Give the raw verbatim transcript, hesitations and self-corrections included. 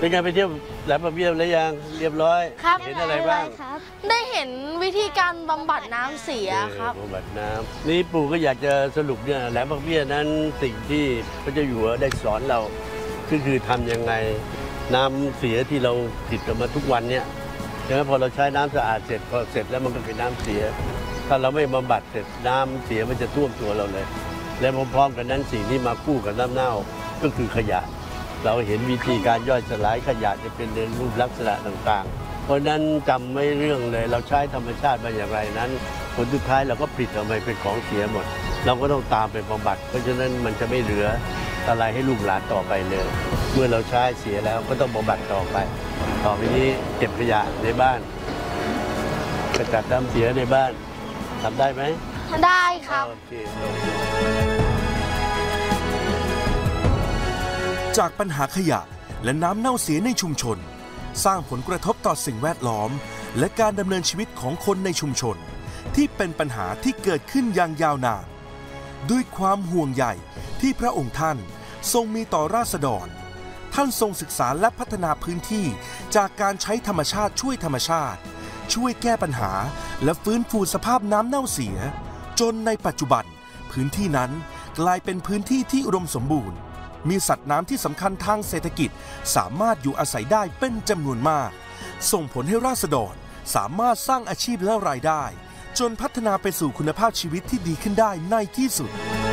เป็นไงไปเที่ยวแหลมบำเบี้ยวแล้วยังเรียบร้อยครับเห็นอะไรบ้างได้เห็นวิธีการบำบัดน้ำเสียครับบำบัดน้ำนี่ปู่ก็อยากจะสรุปเนี่ยแหลมบำเบี้ยนั้นสิ่งที่พระเจ้าอยู่หัวได้สอนเราก็คือทำยังไงน้ำเสียที่เราติดกันมาทุกวันเนี่ยใช่ไหมพอเราใช้น้ำสะอาดเสร็จพอเสร็จแล้วมันก็เป็นน้ำเสียถ้าเราไม่บำบัดเสร็จน้ำเสียมันจะท่วมตัวเราเลยและพร้อมๆกันนั้นสิ่งที่มาคู่กับน้ำเน่าก็คือขยะเราเห็นวิธีการย่อยสลายขยะจะเป็นในรูปลักษณะต่างๆเพราะนั้นจำไม่เรื่องเลยเราใช้ธรรมชาติมาอย่างไรนั้นผลสุดท้ายเราก็ผลิตออกมาเป็นของเสียหมดเราก็ต้องตามไปบำบัดเพราะฉะนั้นมันจะไม่เหลืออะไรให้ลูกหลานต่อไปเลยเมื่อเราใช้เสียแล้วก็ต้องบำบัดต่อไปต่อไปนี้เก็บขยะในบ้านกระจัดน้ำเสียในบ้านทำได้ไหมได้ครับจากปัญหาขยะและน้ำเน่าเสียในชุมชนสร้างผลกระทบต่อสิ่งแวดล้อมและการดำเนินชีวิตของคนในชุมชนที่เป็นปัญหาที่เกิดขึ้นอย่างยาวนานด้วยความห่วงใยที่พระองค์ท่านทรงมีต่อราษฎรท่านทรงศึกษาและพัฒนาพื้นที่จากการใช้ธรรมชาติช่วยธรรมชาติช่วยแก้ปัญหาและฟื้นฟูสภาพน้ำเน่าเสียจนในปัจจุบันพื้นที่นั้นกลายเป็นพื้นที่ที่อุดมสมบูรณ์มีสัตว์น้ำที่สำคัญทางเศรษฐกิจสามารถอยู่อาศัยได้เป็นจำนวนมากส่งผลให้ราษฎรสามารถสร้างอาชีพและรายได้จนพัฒนาไปสู่คุณภาพชีวิตที่ดีขึ้นได้ในที่สุด